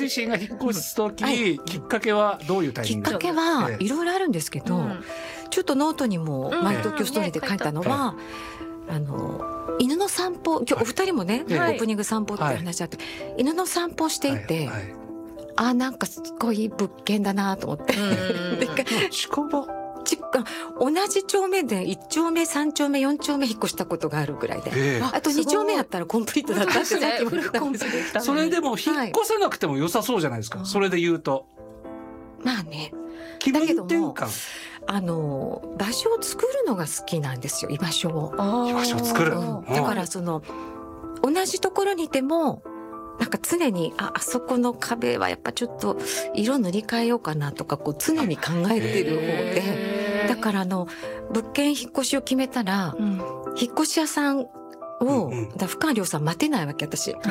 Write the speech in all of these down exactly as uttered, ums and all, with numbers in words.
自身が引っ越す時、 はい、 きっかけはどういうタイミングきっかけはいろいろあるんですけど、うん、ちょっとノートにもマイ東京ストーリーで書いたのは、うん、あの犬の散歩、今日お二人もね、はい、オープニング散歩って話あって、はい、犬の散歩していて、はいはい、あ、なんかすごい物件だなと思って近場同じ丁目でいち丁目さん丁目よん丁目引っ越したことがあるぐらいで、えー、あとに丁目あったらコンプリートだったってさっきも言ったんですけど、 それでも引っ越さなくても良さそうじゃないですか、はい、それで言うとまあね、 気分転換、 あの場所を作るのが好きなんですよ、居場所を居場所を作る、 うん、だからその同じところにいてもなんか常に あ, あそこの壁はやっぱちょっと色塗り替えようかなとかこう常に考えてる方で、だからあの物件引っ越しを決めたら、うん、引っ越し屋さんを、うんうん、だ深川亮さん待てないわけ私、だから、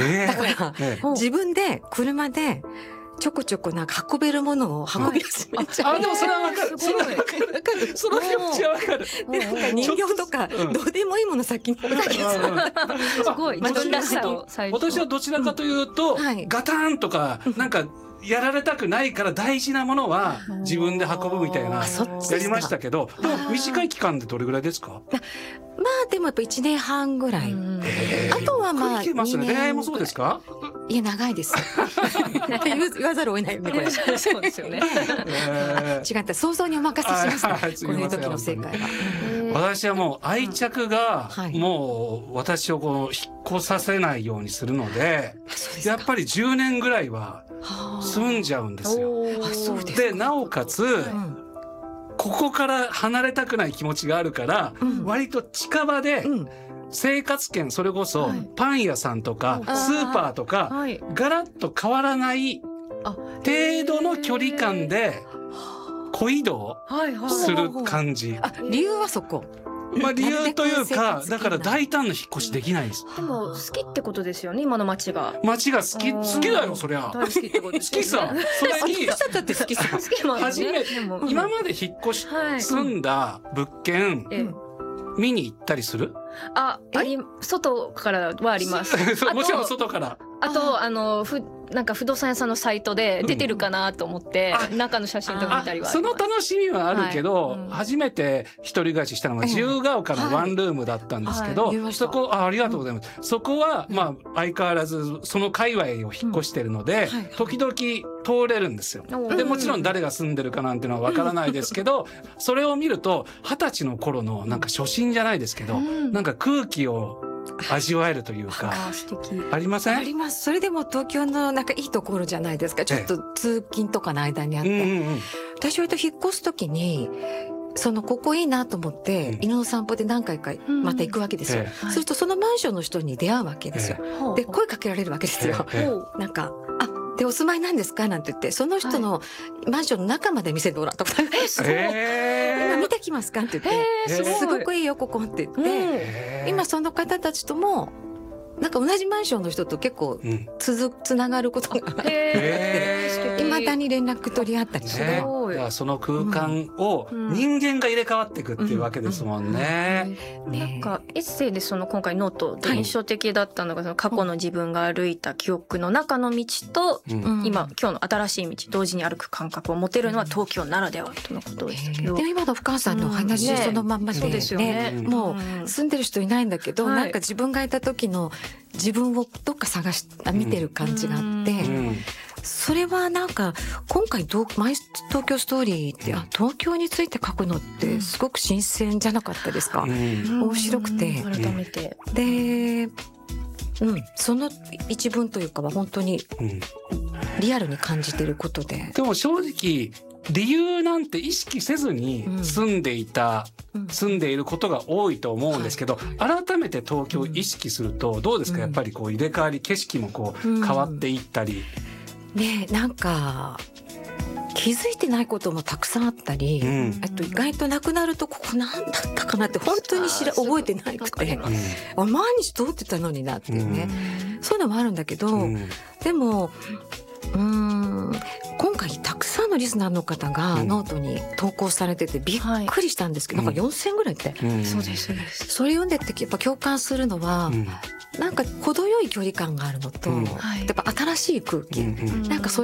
えー、自分で車でちょこちょこなんか運べるものを運び始めちゃう、 はい、あ, あでもそれは分かる、それは分かる、その気持ちは分かる。 でなんか人形とかどうでもいいもの先に置いてすごい私はどちらかというと、うんはい、ガタンとかなんかやられたくないから大事なものは自分で運ぶみたいなやりましたけど、でも短い期間でどれぐらいですか？ まあでもやっぱいちねんはんぐらい、あとはまあ恋愛もそうですか？ いや長いです言わざるを得ないよねこれそうですよね違った、想像にお任せしました、この時の正解は。 私はもう愛着がもう私をこう引っ越させないようにするので、やっぱりじゅうねんぐらいは住んじゃうんですよ。でなおかつ、うんここから離れたくない気持ちがあるから、うん、割と近場で生活圏、それこそパン屋さんとかスーパーとかガラッと変わらない程度の距離感で小移動する感じ。 あ、理由はそこ。 まあ理由というか、だから大胆な引っ越しできないんです。 でも好きってことですよね、今の街が。 街が好き、好きだよそりゃ。 大好きってことですよね。 好きさ、それにだって好きさ。 初めて今まで引っ越し住んだ物件見に行ったりする？ あ、あり、外からはあります。 もちろん外から。 あとあのふなんか不動産屋さんのサイトで出てるかなと思って、うん、中の写真とか見たりはあります。 その楽しみはあるけど、はいうん、初めて一人暮らししたのが自由が丘のワンルームだったんですけど、はいはい、そこ あ, ありがとうございます、うん、そこはまあ相変わらずその界隈を引っ越してるので、うんはい、時々通れるんですよ。でもちろん誰が住んでるかなんてのはわからないですけど、それを見ると二十歳の頃のなんか初心じゃないですけど、うん、なんか空気を味わえるというか、あ, 素敵ありません？ あります。それでも東京のなんかいいところじゃないですか。ちょっと通勤とかの間にあって、うんうんうん、私は引っ越す時にそのここいいなと思って、うん、犬の散歩で何回かまた行くわけですよ、うんええ、するとそのマンションの人に出会うわけですよ、え、で声かけられるわけですよ、ええ、なんかあでお住まいなんですかなんて言ってその人のマンションの中まで見せてもらったことあるんですよ、えー、今見てきますかって言って、えー、す, すごくいいよここって言って、えー、今その方たちともなんか同じマンションの人と結構つづ、うん、つながることがあっていまだに連絡取り合ったりして、ね、 その空間を人間が入れ替わっていくっていうわけですもんね。 なんかエッセイでその今回ノートで印象的だったのが、その過去の自分が歩いた記憶の中の道と、うん、今今日の新しい道同時に歩く感覚を持てるのは東京ならではとのことでしたけど、 で今の深川さんのお話、うんね、そのまんまで、ねね、もう住んでる人いないんだけど、うん、なんか自分がいた時の自分をどっか探し見てる感じがあって、うんうん、それはなんか今回どマイ東京ストーリーって、あ東京について書くのってすごく新鮮じゃなかったですか、うん、面白くて、 改めてで、うん、その一文というかは本当にリアルに感じてることで、 でも正直理由なんて意識せずに住んでいた、うん、住んでいることが多いと思うんですけど、はい、改めて東京を意識するとどうですか、うん、やっぱりこう入れ替わり景色もこう変わっていったり、 うん、ね、なんか気づいてないこともたくさんあったり、うん、あと意外となくなるとここ何だったかなって本当に知ら覚えてなくて、うん、毎日通ってたのになっていうね、うん、そういうのもあるんだけど、うん、でもうーん今回たくさんのリスナーの方がノートに投稿されててびっくりしたんですけど、うん、なんかよんせんぐらいって、うん、 そうですそうです。 それ読んでってやっぱ共感するのは、うん、なんか程よい距離感があるのと、うん、やっぱ新しい空気、うん、なんかそう